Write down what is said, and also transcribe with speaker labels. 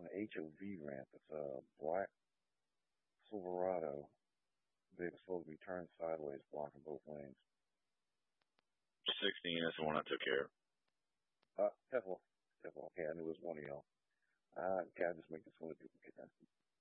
Speaker 1: an HOV ramp. It's a black Silverado. They're supposed to be turned sideways, blocking both lanes.
Speaker 2: 16, that's the one I took care of.
Speaker 1: Tesla. Okay, I knew it was one of y'all. God, just make this one of duplicate.